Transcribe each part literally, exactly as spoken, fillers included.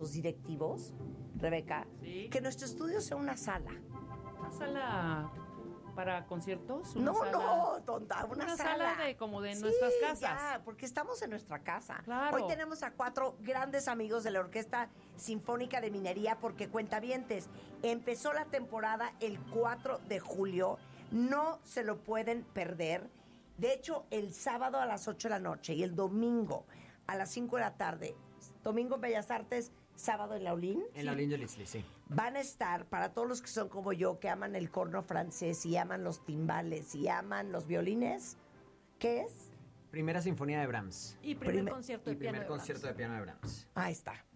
los directivos, Rebeca, ¿Sí? que nuestro estudio sea una sala. ¿Una sala para conciertos? ¿Una No, sala? no, tonta, una, Una sala. sala de como de Sí, nuestras casas. Ya, porque estamos en nuestra casa. Claro. Hoy tenemos a cuatro grandes amigos de la Orquesta Sinfónica de Minería, porque cuentavientes, empezó la temporada el cuatro de julio, no se lo pueden perder. De hecho, el sábado a las ocho de la noche y el domingo a las cinco de la tarde, domingo en Bellas Artes, sábado en Laulín. En sí. Laulín de Lisli, sí. Van a estar, para todos los que son como yo, que aman el corno francés y aman los timbales y aman los violines, ¿qué es? Primera Sinfonía de Brahms. Y primer Primer- concierto Y de piano primer de concierto Brahms. de piano de Brahms. Ahí está.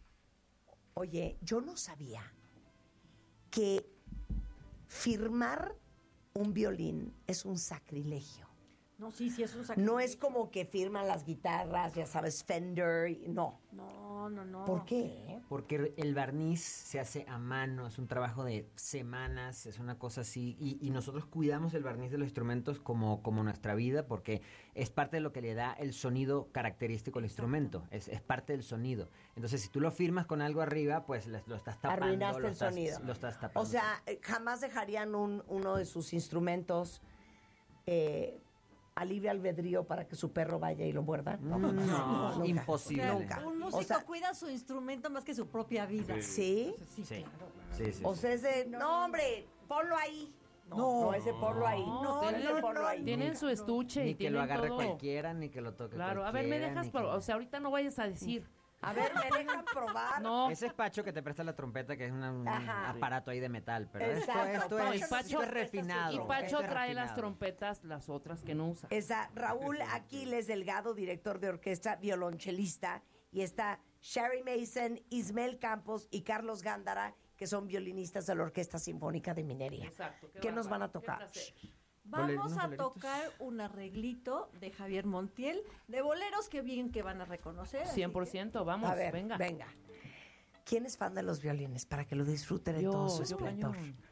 Oye, yo no sabía que firmar un violín es un sacrilegio. No, sí, sí, es un sacrilegio. No es como que firman las guitarras, ya sabes, Fender, y- no. No, no, no. ¿Por qué? Porque el barniz se hace a mano, es un trabajo de semanas, es una cosa así, y, y nosotros cuidamos el barniz de los instrumentos como, como nuestra vida, porque es parte de lo que le da el sonido característico al instrumento, es, es parte del sonido. Entonces, si tú lo firmas con algo arriba, pues le- lo estás tapando. Arruinaste lo el estás, sonido. Lo estás tapando. O sea, eh, jamás dejarían un, uno de sus instrumentos eh, a libre albedrío para que su perro vaya y lo muerda. No, nunca. imposible. Claro, Nunca. un músico O sea, cuida su instrumento más que su propia vida. ¿sí? Sí, Sí. claro. Sí, sí, O sí. sea, es de, no, hombre, ponlo ahí. No, No. no, ese ponlo ahí. No, No, tienen- ese ponlo ahí. Tienen su estuche Ni y que lo tienen agarre todo. cualquiera, ni que lo toque Claro, a ver, me cualquiera, dejas, ni pro- que- o sea, ahorita no vayas a decir. A ver, me dejan probar. No, Ese es Pacho que te presta la trompeta, que es una- un Ajá. aparato ahí de metal, pero esto, Exacto, esto Pacho es, no esto Pacho- es refinado. y Pacho esto es trae las refinado. trompetas, las otras que no usa. Está Raúl Aquiles Delgado, director de orquesta, violonchelista, y está Sherry Mason, Ismael Campos y Carlos Gándara, que son violinistas de la Orquesta Sinfónica de Minería. Exacto. ¿Qué nos bárbaro, van a qué tocar? placer. Vamos Boleritos, a boleritos. tocar un arreglito de Javier Montiel, de boleros que bien que van a reconocer. así cien por ciento, vamos, A ver, venga. venga. ¿Quién es fan de los violines? Para que lo disfruten en Yo, todo su yo esplendor. cañón.